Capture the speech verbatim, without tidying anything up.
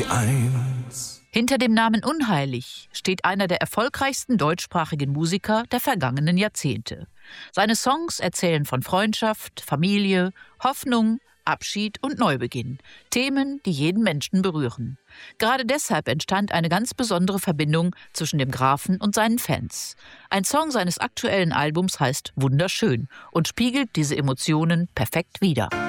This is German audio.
eins. Hinter dem Namen Unheilig steht einer der erfolgreichsten deutschsprachigen Musiker der vergangenen Jahrzehnte. Seine Songs erzählen von Freundschaft, Familie, Hoffnung, Abschied und Neubeginn. Themen, die jeden Menschen berühren. Gerade deshalb entstand eine ganz besondere Verbindung zwischen dem Grafen und seinen Fans. Ein Song seines aktuellen Albums heißt Wunderschön und spiegelt diese Emotionen perfekt wider.